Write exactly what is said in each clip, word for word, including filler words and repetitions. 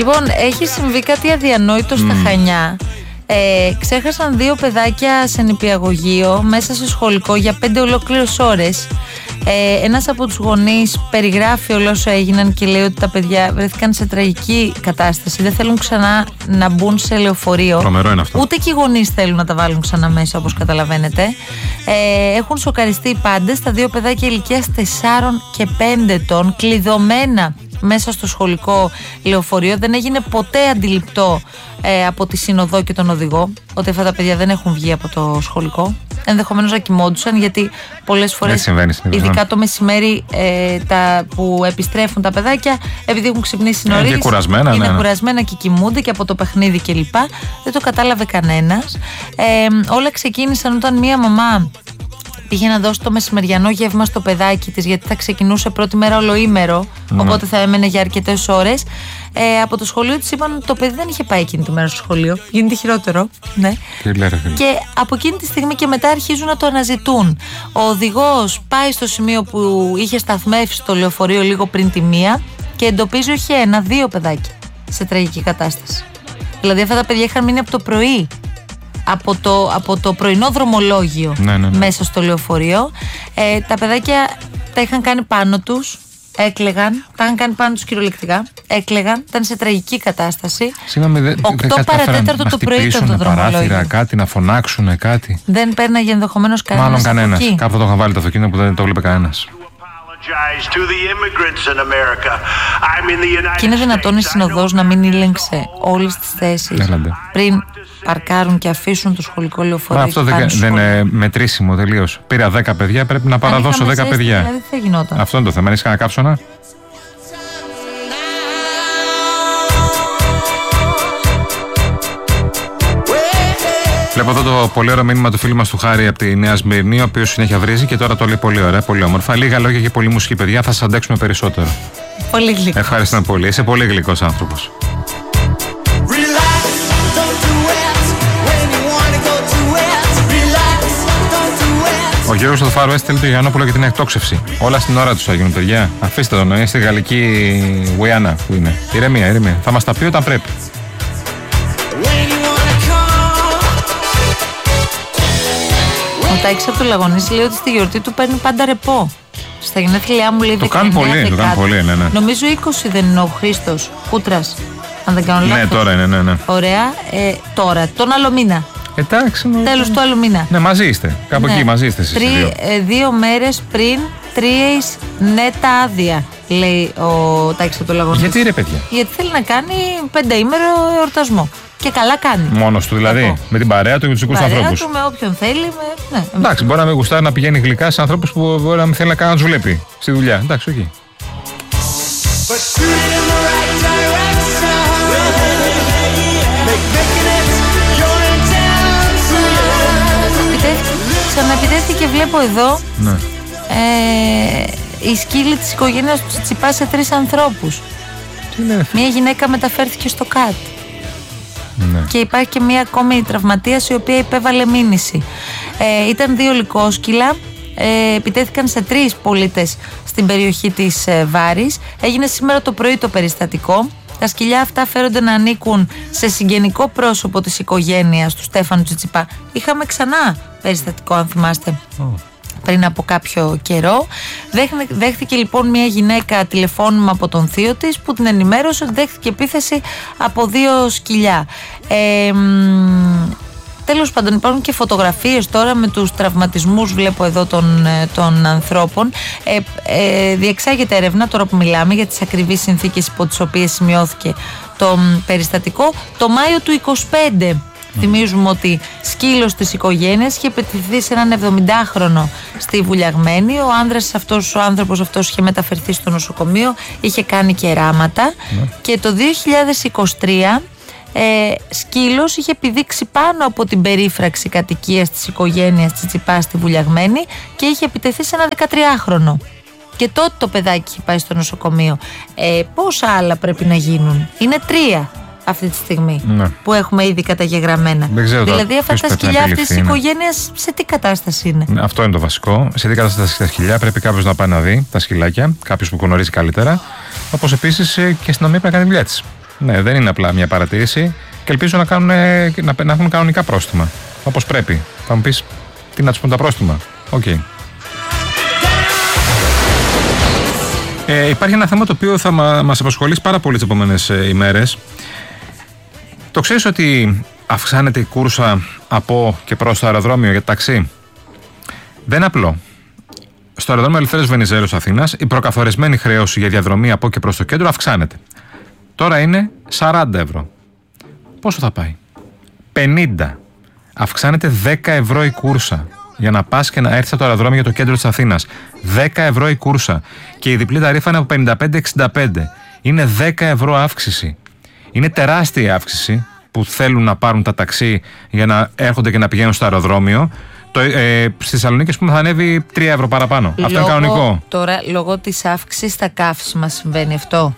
Λοιπόν, έχει συμβεί κάτι αδιανόητο στα mm. Χανιά. Ε, ξέχασαν δύο παιδάκια σε νηπιαγωγείο μέσα στο σχολικό για πέντε ολόκληρες ώρες. Ε, ένας από τους γονείς περιγράφει όλα όσα έγιναν και λέει ότι τα παιδιά βρέθηκαν σε τραγική κατάσταση. Δεν θέλουν ξανά να μπουν σε λεωφορείο. Τρομερό είναι αυτό. Ούτε και οι γονείς θέλουν να τα βάλουν ξανά μέσα, όπως καταλαβαίνετε. Ε, έχουν σοκαριστεί οι πάντες. Τα δύο παιδάκια ηλικίας τεσσάρων και πέντε ετών, κλειδωμένα μέσα στο σχολικό λεωφορείο. Δεν έγινε ποτέ αντιληπτό ε, από τη συνοδό και τον οδηγό ότι αυτά τα παιδιά δεν έχουν βγει από το σχολικό. Ενδεχομένως να κοιμόντουσαν, γιατί πολλές φορές, συμβαίνει, ειδικά το μεσημέρι, ε, τα, που επιστρέφουν τα παιδάκια, επειδή έχουν ξυπνήσει νωρίς, είναι κουρασμένα, είναι ναι, ναι. κουρασμένα και κοιμούνται και από το παιχνίδι κλπ. Δεν το κατάλαβε κανένας. Ε, όλα ξεκίνησαν όταν μία μαμά πήγε να δώσει το μεσημεριανό γεύμα στο παιδάκι της, γιατί θα ξεκινούσε πρώτη μέρα ολοήμερο, mm. οπότε θα έμενε για αρκετές ώρες. Ε, από το σχολείο της είπαν ότι το παιδί δεν είχε πάει εκείνη τη μέρα στο σχολείο. Γίνεται χειρότερο. Ναι. Και, λέρα, και από εκείνη τη στιγμή και μετά αρχίζουν να το αναζητούν. Ο οδηγός πάει στο σημείο που είχε σταθμεύσει το λεωφορείο λίγο πριν τη μία και εντοπίζει όχι ένα, δύο παιδάκια σε τραγική κατάσταση. Δηλαδή αυτά τα παιδιά είχαν μείνει από το πρωί. Από το, από το πρωινό δρομολόγιο ναι, ναι, ναι. μέσα στο λεωφορείο. Ε, τα παιδάκια τα είχαν κάνει πάνω τους, έκλαιγαν, τα είχαν κάνει πάνω τους κυριολεκτικά, έκλαιγαν, ήταν σε τραγική κατάσταση. Συγγνώμη, δε, οκτώ παρατέταρτο το πρωί ήταν το δρομολόγιο. Παράθυρα, κάτι, να φωνάξουν κάτι. Δεν πέρναγε ενδεχομένως κανένας. Μάλλον κανένας. Κάπου το είχαν βάλει το αυτοκίνητο που δεν το βλέπει κανένας. Και είναι δυνατόν η συνοδός να μην ήλεγξε όλες τις θέσεις Έλαντε. πριν παρκάρουν και αφήσουν το σχολικό λεωφορείο? Αυτό δεν, δεν είναι μετρήσιμο τελείως. Πήρα δέκα παιδιά, πρέπει να παραδώσω δέκα παιδιά. Δηλαδή θα γινόταν. Αυτό είναι το θέμα. Έχεις κανένα κάψωνα? Βλέπω εδώ το πολύ ωραίο μήνυμα του φίλου μας του Χάρη από τη Νέα Σμύρνη, ο οποίος συνέχεια βρίζει και τώρα το λέει πολύ ωραία, πολύ όμορφα. Λίγα λόγια και πολύ μουσική, παιδιά, θα σας αντέξουμε περισσότερο. Πολύ γλυκό. Ευχαριστώ πολύ. Είσαι πολύ γλυκός άνθρωπος. Ο Γιώργος στο Far West θέλει το Γιαννόπουλο για την εκτόξευση. Όλα στην ώρα τους θα γίνουν, παιδιά. Αφήστε τον, είναι στη γαλλική Γουιάννα που είναι. Ηρεμία, ηρεμία. Θα μας τα πει όταν πρέπει. Ο Τάκης από το Λαγωνής λέει ότι στη γιορτή του παίρνει πάντα ρεπό. Στα γενέθλιά μου λέει το κάνει πολύ, το κάνει πολύ, ναι, ναι. Νομίζω είκοσι δεν είναι ο Χρήστος Κούτρας, αν δεν κάνω λάθος. Ναι, τώρα είναι, ναι, ναι. Ωραία, ε, τώρα, τον άλλο μήνα. Εντάξει. Ναι. Τέλος του άλλου μήνα. Ναι, μαζί είστε. Κάπου ναι. εκεί μαζί είστε εσείς. Τρι, δύο. Ε, δύο μέρες πριν τρεις νέτα άδεια, λέει ο Τάκης από το Λαγωνής. Γιατί ρε παιδιά? Γιατί θέλει να κάνει πενταήμερο εορτασμό. Και καλά κάνει. Μόνος του δηλαδή? Εγώ. Με την παρέα του και τους δικούς του ανθρώπους? Του, με όποιον θέλει. Με... Ναι. Εντάξει, μπορεί να μην γουστάρει να πηγαίνει γλυκά σε ανθρώπους που μπορεί να μην θέλει να κάνει να τους βλέπει στη δουλειά. Εντάξει, όχι. Ξαναεπιτέθηκε, βλέπω εδώ, ναι. ε, η σκύλη της οικογένειας του Τσιτσιπά σε τρεις ανθρώπους. Ναι. Μία γυναίκα μεταφέρθηκε στο ΚΑΤ. Ναι. Και υπάρχει και μία ακόμη τραυματίας η οποία υπέβαλε μήνυση. Ε, ήταν δύο λυκόσκυλα, ε, επιτέθηκαν σε τρεις πολίτες στην περιοχή της ε, Βάρης. Έγινε σήμερα το πρωί το περιστατικό. Τα σκυλιά αυτά φέρονται να ανήκουν σε συγγενικό πρόσωπο της οικογένειας του Στέφανου Τσιτσιπά. Είχαμε ξανά περιστατικό, αν θυμάστε. Oh. Πριν από κάποιο καιρό. Δέχθηκε λοιπόν μια γυναίκα τηλεφώνημα από τον θείο της που την ενημέρωσε ότι δέχθηκε επίθεση από δύο σκυλιά. Ε, τέλος πάντων, υπάρχουν και φωτογραφίες τώρα με τους τραυματισμούς, βλέπω εδώ, των, των ανθρώπων. Ε, ε, διεξάγεται έρευνα τώρα που μιλάμε για τις ακριβείς συνθήκες υπό τις οποίες σημειώθηκε το περιστατικό. Το Μάιο του είκοσι πέντε θυμίζουμε ότι σκύλος της οικογένειας είχε πετυχθεί σε έναν εβδομηντάχρονο στη Βουλιαγμένη. Ο άνδρας αυτός, ο άνθρωπος αυτός είχε μεταφερθεί στο νοσοκομείο, είχε κάνει κεράματα mm. και το δύο χιλιάδες είκοσι τρία ε, σκύλος είχε πηδήξει πάνω από την περίφραξη κατοικίας της οικογένειας Τσιτσιπά στη Βουλιαγμένη και είχε επιτεθεί σε ένα δεκατριάχρονο. Και τότε το παιδάκι είχε πάει στο νοσοκομείο. Ε, πόσα άλλα πρέπει να γίνουν? Είναι τρία αυτή τη στιγμή, ναι, που έχουμε ήδη καταγεγραμμένα. Δηλαδή αυτά τα σκυλιά αυτής της οικογένειας σε τι κατάσταση είναι? Αυτό είναι το βασικό. Σε τι κατάσταση τα σκυλιά πρέπει κάποιος να πάει να δει τα σκυλάκια, κάποιος που γνωρίζει καλύτερα. Όπως επίσης και η αστυνομία πρέπει να κάνει δουλειά της. Ναι, δεν είναι απλά μια παρατήρηση και ελπίζω να, κάνουν, να, να έχουν κανονικά πρόστιμα. Όπως πρέπει. Θα μου πεις, τι να τους πούν τα πρόστιμα. Οκ. Okay. Ε, υπάρχει ένα θέμα το οποίο θα μα, μας απασχολήσει πάρα πολύ τις επόμενες ε, ημέρες. Το ξέρεις ότι αυξάνεται η κούρσα από και προς το αεροδρόμιο για ταξί? Δεν είναι απλό. Στο αεροδρόμιο Ελευθέριος Βενιζέλος Αθήνας η προκαθορισμένη χρέωση για διαδρομή από και προς το κέντρο αυξάνεται. Τώρα είναι σαράντα ευρώ. Πόσο θα πάει? πενήντα. Αυξάνεται δέκα ευρώ η κούρσα για να πας και να έρθεις από το αεροδρόμιο για το κέντρο της Αθήνας. δέκα ευρώ η κούρσα. Και η διπλή ταρήφα είναι από πενήντα πέντε εξήντα πέντε. Είναι δέκα ευρώ αύξηση. Είναι τεράστια η αύξηση που θέλουν να πάρουν τα ταξί για να έρχονται και να πηγαίνουν στο αεροδρόμιο. Το, ε, στη Θεσσαλονίκη, ας πούμε, θα ανέβει τρία ευρώ παραπάνω. Λόγω, αυτό είναι κανονικό. Τώρα, λόγω της αύξησης στα καύσιμα συμβαίνει αυτό.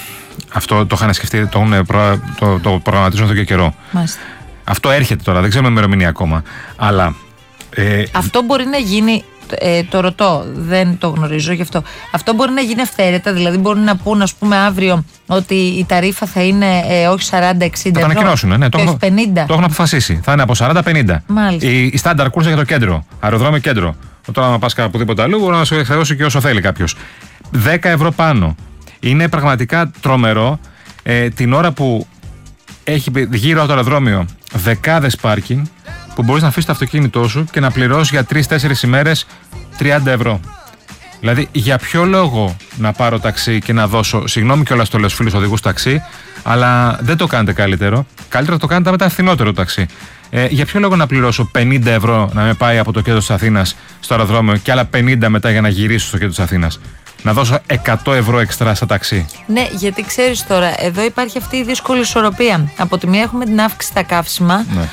Αυτό το είχαν σκεφτεί, το, προ, το, το προγραμματίζουν εδώ και καιρό. Μάλιστα. Αυτό έρχεται τώρα, δεν ξέρουμε ημερομηνία ακόμα. Αλλά. Ε, αυτό μπορεί να γίνει. Ε, το ρωτώ, δεν το γνωρίζω γι' αυτό. Αυτό μπορεί να γίνει αυθαίρετα, δηλαδή μπορεί να πούν, ας πούμε, αύριο ότι η ταρήφα θα είναι ε, όχι σαράντα εξήντα. Θα το ανακοινώσουν, ναι, το, έχουν, πενήντα. Το έχουν αποφασίσει. Θα είναι από σαράντα πενήντα. Μάλιστα. Η, η στάνταρ κούρσα για το κέντρο, αεροδρόμιο κέντρο. Τώρα, να πα οπουδήποτε αλλού, μπορεί να σου εξαιρέσει και όσο θέλει κάποιο. δέκα ευρώ πάνω. Είναι πραγματικά τρομερό ε, την ώρα που έχει γύρω από το αεροδρόμιο δεκάδες πάρκινγκ που μπορείς να αφήσεις το αυτοκίνητό σου και να πληρώσεις για τρεις τέσσερις ημέρες τριάντα ευρώ. Δηλαδή, για ποιο λόγο να πάρω ταξί και να δώσω, συγγνώμη κιόλας το λέω στους φίλους οδηγούς ταξί, αλλά δεν το κάνετε καλύτερο. Καλύτερα το κάνετε μετά φθηνότερο ταξί. Ε, για ποιο λόγο να πληρώσω πενήντα ευρώ να με πάει από το κέντρο της Αθήνας στο αεροδρόμιο και άλλα πενήντα μετά για να γυρίσω στο κέντρο της Αθήνας? Να δώσω εκατό ευρώ εξτρά στα ταξί. Ναι, γιατί ξέρεις τώρα, εδώ υπάρχει αυτή η δύσκολη ισορροπία. Από τη μία έχουμε την αύξηση στα καύσιμα. Ναι.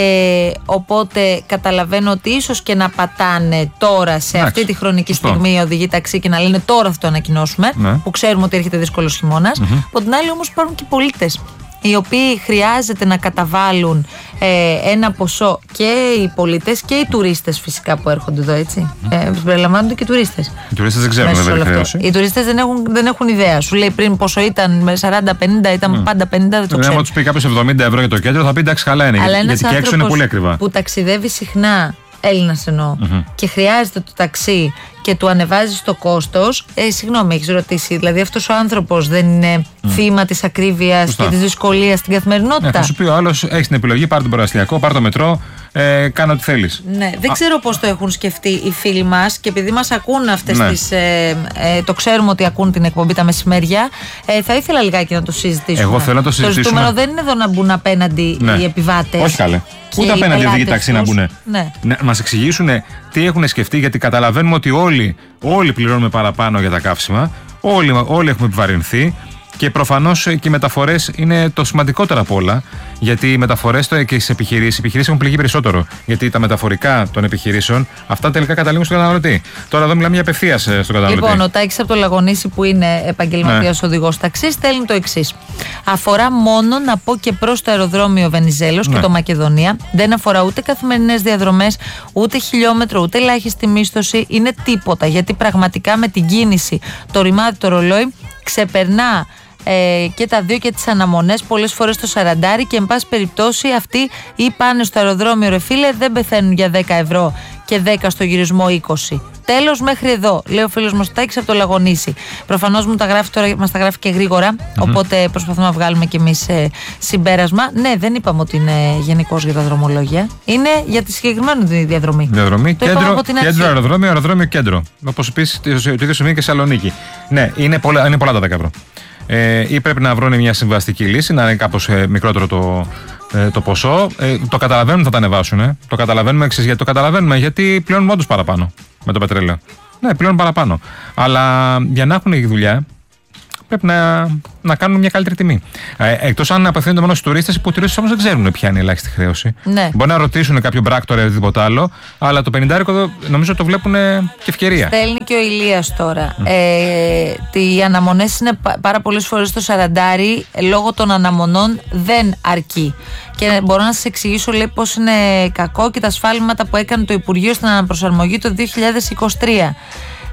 Ε, οπότε καταλαβαίνω ότι ίσως και να πατάνε τώρα σε Άξι, αυτή τη χρονική σωστό. στιγμή οι οδηγοί ταξί και να λένε τώρα θα το ανακοινώσουμε. Ναι. Που ξέρουμε ότι έρχεται δύσκολος χειμώνας. Mm-hmm. Από την άλλη όμως υπάρχουν και οι πολίτες, οι οποίοι χρειάζεται να καταβάλουν ε, ένα ποσό, και οι πολίτες και οι τουρίστες φυσικά που έρχονται εδώ, έτσι. Mm. Ε, περιλαμβάνονται και οι τουρίστες. Οι τουρίστες δεν ξέρουν βέβαια τη χρέωση. Οι τουρίστες δεν έχουν, δεν έχουν ιδέα. Σου λέει πριν πόσο ήταν, με σαράντα πενήντα, ήταν mm. πάντα πενήντα, δεν το ξέρουν. Αν του πει κάποιος εβδομήντα ευρώ για το κέντρο, θα πει εντάξει, καλά είναι. Αλλά γιατί και έξω είναι πολύ ακριβά. Που ταξιδεύει συχνά, Έλληνας εννοώ, mm-hmm. και χρειάζεται το ταξί και του ανεβάζει το κόστος. Ε, συγγνώμη, έχεις ρωτήσει. Δηλαδή, αυτός ο άνθρωπος δεν είναι mm. θύμα της ακρίβειας Φωστά. και της δυσκολίας στην καθημερινότητα? Ναι, θα σου πει ο άλλος: έχεις την επιλογή, πάρε τον προαστιακό, πάρε το μετρό, ε, κάνε ό,τι θέλεις. Ναι, δεν Α. ξέρω πώς το έχουν σκεφτεί οι φίλοι μας, και επειδή μας ακούν αυτές ναι. τις. Ε, ε, το ξέρουμε ότι ακούν την εκπομπή τα μεσημέρια. Ε, θα ήθελα λιγάκι να το συζητήσουμε. Εγώ θέλω να το συζητήσουμε. Το ζητούμενο δεν είναι εδώ να μπουν απέναντι ναι. οι επιβάτες. Όχι καλέ. Ούτε απέναντι οι οδηγοί ταξί να μπουν. Ναι. Να μας εξηγήσουν τι έχουν σκεφτεί, γιατί καταλαβαίνουμε ότι όλοι, όλοι πληρώνουμε παραπάνω για τα καύσιμα. Όλοι, όλοι έχουμε επιβαρυνθεί. Και προφανώς και οι μεταφορές είναι το σημαντικότερο από όλα. Γιατί οι μεταφορές και στις επιχειρήσεις, οι επιχειρήσεις έχουν πληγεί περισσότερο. Γιατί τα μεταφορικά των επιχειρήσεων, αυτά τελικά καταλήγουν στον καταναλωτή. Τώρα εδώ μιλάμε για απευθείας στον καταναλωτή. Λοιπόν, ο Τάκης από το Λαγονήσι, που είναι επαγγελματίας ναι. οδηγός ταξί, στέλνει το εξής. Αφορά μόνο να πω και προς το αεροδρόμιο Βενιζέλος ναι. και το Μακεδονία. Δεν αφορά ούτε καθημερινές διαδρομές, ούτε χιλιόμετρο, ούτε ελάχιστη μίσθωση. Είναι τίποτα. Γιατί πραγματικά με την κίνηση, το ρημάδι, το ρολόι, ξεπερνά Ε, και τα δύο και τις αναμονές, πολλές φορές το σαραντάρι, και εν πάση περιπτώσει αυτοί ή πάνε στο αεροδρόμιο, ρε φίλε, δεν πεθαίνουν για δέκα ευρώ και δέκα στο γυρισμό είκοσι. Τέλος, μέχρι εδώ, λέει ο φίλος μας Τάκης από το Λαγονήσι. Προφανώς μου τα γράφει τώρα, μας τα γράφει και γρήγορα, mm-hmm. οπότε προσπαθούμε να βγάλουμε κι εμείς ε, συμπέρασμα. Ναι, δεν είπαμε ότι είναι γενικώς για τα δρομολόγια. Είναι για τη συγκεκριμένη διαδρομή. Διαδρομή, το κέντρο, κέντρο αεροδρόμιο, αεροδρόμιο, κέντρο. Όπως επίσης το ίδιο σημαίνει και Σαλονίκη. Ναι, είναι πολλά, είναι πολλά τα δέκα ευρώ. Ε, ή πρέπει να βρουν μια συμβαστική λύση, να είναι κάπως ε, μικρότερο το, ε, το ποσό. Ε, το καταλαβαίνουν, θα τα ανεβάσουν. Ε. Το καταλαβαίνουμε εξής, γιατί το καταλαβαίνουμε, γιατί πλέον όντως παραπάνω με το πετρέλαιο. Ναι, πλέον παραπάνω. Αλλά για να έχουν δουλειά, πρέπει να, να κάνουν μια καλύτερη τιμή. Ε, εκτός αν απευθύνονται μόνο στους τουρίστες, που οι τουρίστες όμως δεν ξέρουν ποια είναι η ελάχιστη χρέωση. Ναι. Μπορεί να ρωτήσουν κάποιον πράκτορα ή οτιδήποτε άλλο, αλλά το πενηντάρικο νομίζω το βλέπουν και ευκαιρία. Στέλνει και ο Ηλίας τώρα. Mm. Ε, οι αναμονές είναι πάρα πολλές φορές στο σαραντάρι, λόγω των αναμονών δεν αρκεί. Και μπορώ να σας εξηγήσω, λέει, πώς είναι κακό και τα σφάλματα που έκανε το Υπουργείο στην αναπροσαρμογή το δύο χιλιάδες είκοσι τρία.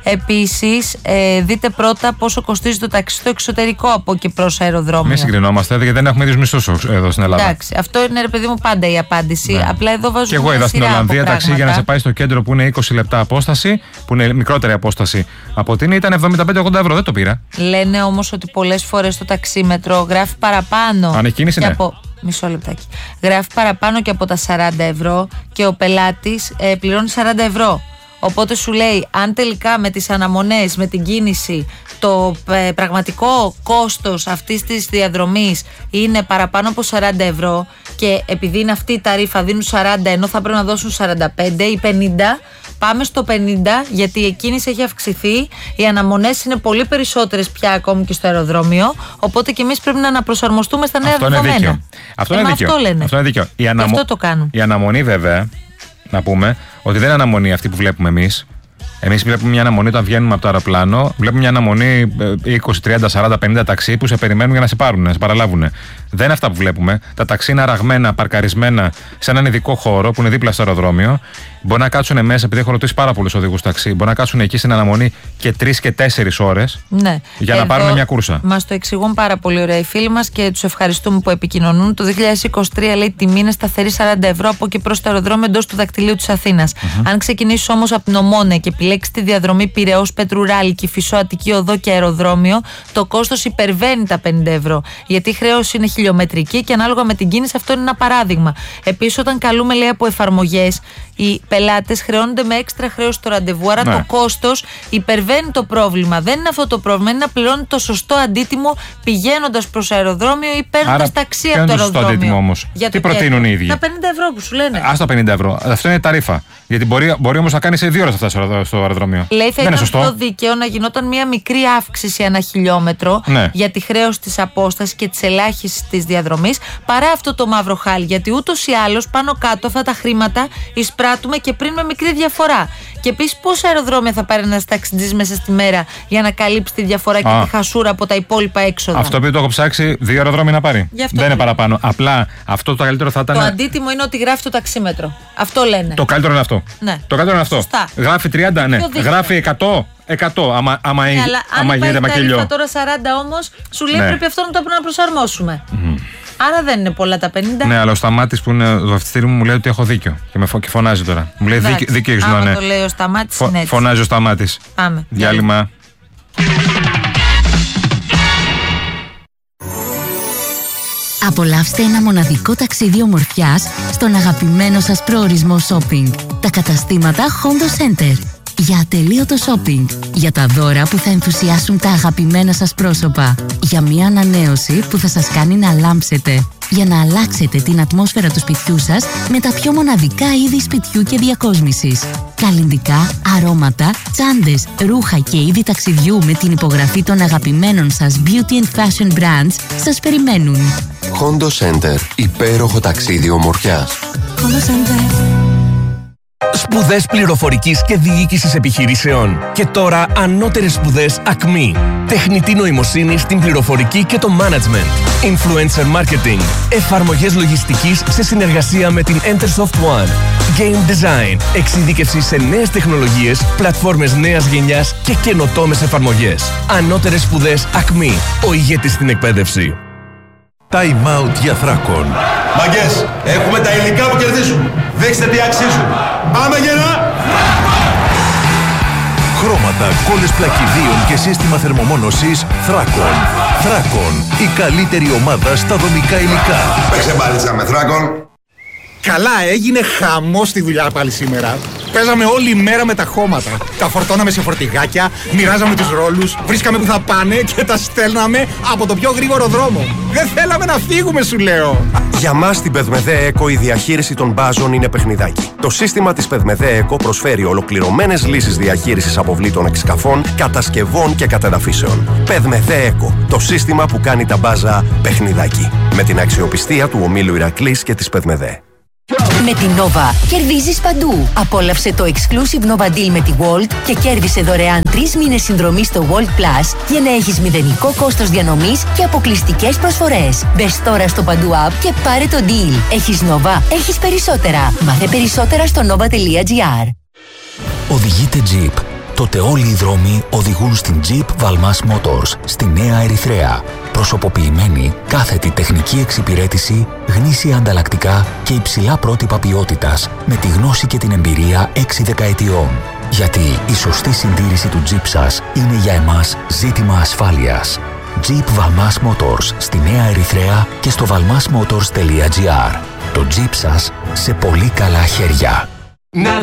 Επίσης, ε, δείτε πρώτα πόσο κοστίζει το ταξί στο εξωτερικό από και προς αεροδρόμιο. Μην συγκρινόμαστε, γιατί δεν έχουμε ίδιους μισθούς εδώ στην Ελλάδα. Εντάξει, αυτό είναι, ρε παιδί μου, πάντα η απάντηση. Ναι. Απλά εδώ βάζω. Και εγώ είδα στην Ολλανδία ταξί για να σε πάει στο κέντρο που είναι είκοσι λεπτά απόσταση, που είναι μικρότερη απόσταση από την, ήταν εβδομήντα πέντε ογδόντα ευρώ. Δεν το πήρα. Λένε όμως ότι πολλές φορές το ταξίμετρο γράφει παραπάνω. Αν έχει κίνηση, ναι. Από... Μισό λεπτάκι. Γράφει παραπάνω και από τα σαράντα ευρώ και ο πελάτης ε, πληρώνει σαράντα ευρώ. Οπότε σου λέει, αν τελικά με τις αναμονές, με την κίνηση, το ε, πραγματικό κόστος αυτής της διαδρομής είναι παραπάνω από σαράντα ευρώ και επειδή είναι αυτή η ταρίφα δίνουν σαράντα ενώ θα πρέπει να δώσουν σαράντα πέντε ή πενήντα, πάμε στο πενήντα γιατί η κίνηση έχει αυξηθεί, οι αναμονές είναι πολύ περισσότερες πια ακόμη και στο αεροδρόμιο, οπότε και εμείς πρέπει να αναπροσαρμοστούμε στα νέα αυτό δεδομένα. Είναι δίκαιο. Αυτό, ε, είναι δίκαιο. αυτό λένε. Αυτό είναι δίκαιο. Η, αναμο... αυτό το κάνουν. Η αναμονή βέβαια, να πούμε, ότι δεν είναι αναμονή αυτή που βλέπουμε εμείς. Εμείς βλέπουμε μια αναμονή όταν βγαίνουμε από το αεροπλάνο. Βλέπουμε μια αναμονή είκοσι, τριάντα, σαράντα, πενήντα ταξί που σε περιμένουν για να σε πάρουν, να σε παραλάβουν. Δεν είναι αυτά που βλέπουμε. Τα ταξί είναι αραγμένα, παρκαρισμένα σε έναν ειδικό χώρο που είναι δίπλα στο αεροδρόμιο. Μπορεί να κάτσουν μέσα, επειδή έχω ρωτήσει πάρα πολλούς οδηγούς ταξί, μπορεί να κάτσουν εκεί στην αναμονή και τρεις και τέσσερις ώρες ναι. για να πάρουν μια κούρσα. Μας το εξηγούν πάρα πολύ ωραία οι φίλοι μας και τους ευχαριστούμε που επικοινωνούν. Το δύο χιλιάδες είκοσι τρία λέει τιμή είναι σταθερή σαράντα ευρώ από και προς το αεροδρόμιο εντός του δακτυλίου της Αθήνας. Mm-hmm. Αν ξεκινήσεις όμως από την Ομόνια και επιλέξεις τη διαδρομή Πειραιώς, Πετρουράλη, Κηφισό, Αττική Οδό και αεροδρόμιο, το κόστος υπερβαίνει τα πενήντα ευρώ. Γιατί η χρέωση είναι χιλιομετρική και ανάλογα με την κίνηση αυτό είναι ένα παράδειγμα. Επίσης, όταν καλούμε λέει από εφαρμογές, οι πελάτες χρεώνονται με έξτρα χρέωση στο ραντεβού, άρα ναι. το κόστος υπερβαίνει το πρόβλημα. Δεν είναι αυτό το πρόβλημα, είναι να πληρώνει το σωστό αντίτιμο πηγαίνοντας προς αεροδρόμιο ή παίρνοντας ταξί από το αεροδρόμιο. Το αντίτιμο όμως. Τι προτείνουν οι ίδιοι? Τα πενήντα ευρώ που σου λένε. Ας τα πενήντα ευρώ. Αυτό είναι ταρίφα. Γιατί μπορεί, μπορεί όμως να κάνει σε δύο ώρες αυτά στο αεροδρόμιο. Λέει θα ήταν πιο δίκαιο να γινόταν μια μικρή αύξηση ανά χιλιόμετρο ναι. για τη χρέωση της απόστασης και της ελάχιστης της διαδρομής παρά αυτό το μαύρο χάλι. Γιατί ούτως ή άλλως πάνω κάτω αυτά τα χρήματα εισπράττουμε και πριν με μικρή διαφορά. Και επίσης, πόσα αεροδρόμια θα πάρει ένας ταξιτζής μέσα στη μέρα για να καλύψει τη διαφορά Α. και τη χασούρα από τα υπόλοιπα έξοδα? Αυτό που το έχω ψάξει, δύο αεροδρόμια να πάρει. Δεν είναι παραπάνω. Απλά αυτό το καλύτερο θα ήταν. Το αντίτιμο είναι ότι γράφει το ταξίμετρο. Αυτό λένε. Το καλύτερο είναι αυτό. Ναι. Το καλύτερο είναι αυτό. Σωστά. Γράφει τριάντα, ναι. Γράφει εκατό. εκατό, άμα, άμα, ναι, αλλά άμα γίνεται μακελιό. Αν τώρα σαράντα όμως, σου λέει ναι. πρέπει αυτό να το προσαρμόσουμε. Mm. Άρα δεν είναι πολλά τα πενήντα. Ναι, αλλά ο Σταμάτης που είναι το βαφτιστήρι μου μου λέει ότι έχω δίκιο. Και με φω- και φωνάζει τώρα. Μου λέει δίκιο, δίκιο έχεις να ναι. το λέει ο Σταμάτης Φω- είναι έτσι. Φωνάζει ο Σταμάτης. Πάμε. Διάλειμμα. Απολαύστε ένα μοναδικό ταξίδι ομορφιάς στον αγαπημένο σας προορισμό shopping. Τα καταστήματα Hondo Center. Για ατελείωτο shopping. Για τα δώρα που θα ενθουσιάσουν τα αγαπημένα σας πρόσωπα. Για μια ανανέωση που θα σας κάνει να λάμψετε. Για να αλλάξετε την ατμόσφαιρα του σπιτιού σας με τα πιο μοναδικά είδη σπιτιού και διακόσμησης. Καλλυντικά, αρώματα, τσάντες, ρούχα και είδη ταξιδιού με την υπογραφή των αγαπημένων σας beauty and fashion brands σας περιμένουν. Hondo Center. Υπέροχο ταξίδι ομορφιάς. Hondo Center. Σπουδές πληροφορικής και διοίκησης επιχειρήσεων. Και τώρα ανώτερες σπουδές ΑΚΜΗ. Τεχνητή νοημοσύνη στην πληροφορική και το management. Influencer marketing. Εφαρμογές λογιστικής σε συνεργασία με την Entersoft One. Game design. Εξειδίκευση σε νέες τεχνολογίες, πλατφόρμες νέας γενιάς και καινοτόμες εφαρμογές. Ανώτερες σπουδές ΑΚΜΗ. Ο ηγέτης στην εκπαίδευση. Time out για Θράκον. Μαγκές, έχουμε τα υλικά που κερδίζουν. Δείξτε τι αξίζουν. Πάμε γερά! Χρώματα, κόλλες πλακιδίων και σύστημα θερμομόνωσης Θράκον. Θράκον, η καλύτερη ομάδα στα δομικά υλικά. Παίξε μπάλιτσα με Θράκον. Καλά, έγινε χαμός στη δουλειά πάλι σήμερα. Παίζαμε όλη μέρα με τα χώματα. Τα φορτώναμε σε φορτηγάκια, μοιράζαμε τους ρόλους, βρίσκαμε που θα πάνε και τα στέλναμε από το πιο γρήγορο δρόμο. Δεν θέλαμε να φύγουμε, σου λέω. Για μας στην Πεδμεδέ Εκο η διαχείριση των μπάζων είναι παιχνιδάκι. Το σύστημα της Πεδμεδέ Εκο προσφέρει ολοκληρωμένες λύσεις διαχείρισης αποβλήτων εξκαφών, κατασκευών και κατεδαφίσεων. Πεδμεδέ Εκο, το σύστημα που κάνει τα μπάζα παιχνιδάκι. Με την αξιοπιστία του ομίλου Ηρακλής και της Πεδμεδέ. Με την Nova κερδίζεις παντού. Απόλαυσε το exclusive Nova Deal με τη Wolt και κέρδισε δωρεάν τρεις μήνες συνδρομή στο Wolt Plus για να έχεις μηδενικό κόστος διανομής και αποκλειστικές προσφορές. Μπες τώρα στο παντού app και πάρε το deal. Έχεις Nova, έχεις περισσότερα. Μάθε περισσότερα στο nova τελεία gr. Οδηγείτε Jeep. τότε όλοι οι δρόμοι οδηγούν στην Jeep Valmas Motors, στη Νέα Ερυθρέα. Προσωποποιημένη, κάθετη τεχνική εξυπηρέτηση, γνήσια ανταλλακτικά και υψηλά πρότυπα ποιότητας, με τη γνώση και την εμπειρία έξι δεκαετιών. Γιατί η σωστή συντήρηση του Jeep σας είναι για εμάς ζήτημα ασφάλειας. Jeep Valmas Motors στη Νέα Ερυθρέα και στο valmasmotors τελεία gr. Το Jeep σας σε πολύ καλά χέρια.